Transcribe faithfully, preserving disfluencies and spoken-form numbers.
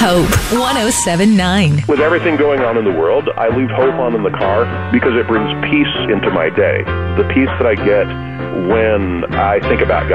Hope one oh seven point nine. With everything going on in the world, I leave Hope on in the car because it brings peace into my day. The peace that I get when I think about God.